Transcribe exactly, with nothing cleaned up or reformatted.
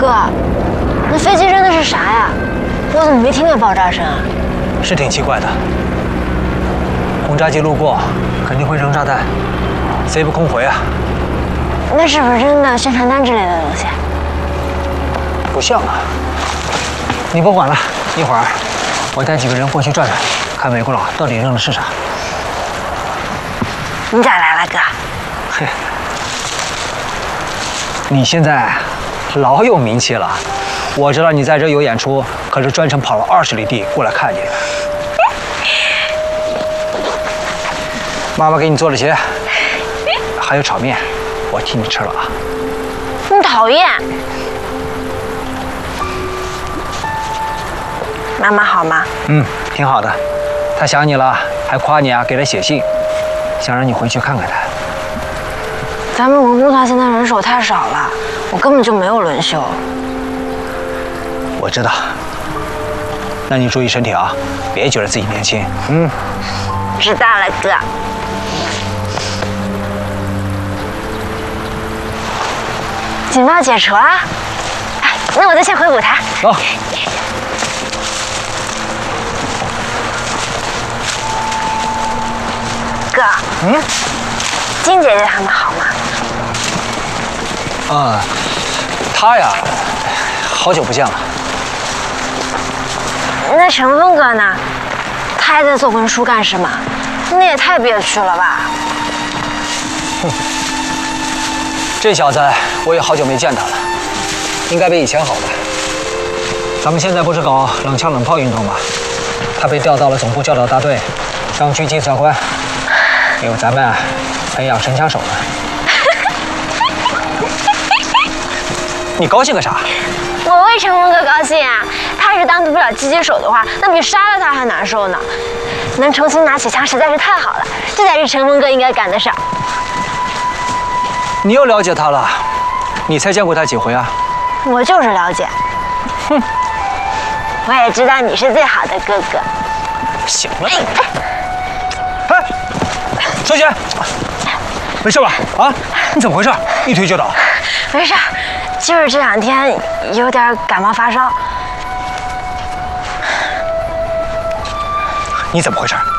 哥，那飞机扔的是啥呀？我怎么没听见爆炸声啊？ 是挺奇怪的。轰炸机路过，肯定会扔炸弹，贼不空回啊。 那是不是扔的宣传单之类的东西？ 不像啊。你甭管了，一会儿我带几个人过去转转，看美国佬到底扔的是啥。 你咋来了，哥？ 嘿，你现在老有名气了。我知道你在这有演出，可是专程跑了二十里地过来看你。妈妈给你做了鞋，还有炒面，我替你吃了啊。 你讨厌。妈妈好吗？ 嗯，挺好的。她想你了，还夸你啊，给她写信，想让你回去看看她。 咱们文工团现在人手太少了，我根本就没有轮休。 我知道。那你注意身体啊，别觉得自己年轻。嗯。 知道了，哥。警报解除啊！哎，那我就先回舞台。 走。 哥。 嗯。 金姐姐他们好吗？ 啊，她呀，好久不见了。 那陈峰哥呢？他还在做文书干事吗？那也太憋屈了吧！ 哼，这小子我也好久没见他了，应该比以前好吧？咱们现在不是搞冷枪冷炮运动吗？他被调到了总部教导大队，当狙击教官，给咱们啊培养神枪手呢。你高兴个啥？ 我为陈峰哥高兴啊！他要是当不了狙击手的话，那比杀了他还难受呢。能重新拿起枪实在是太好了，这才是陈峰哥应该干的事儿。 你又了解他了？你才见过他几回啊？ 我就是了解。哼，我也知道你是最好的哥哥。 行了。哎，小姐，没事吧？啊，你怎么回事？一推就倒。 没事，就是这两天有点感冒发烧。 你怎么回事？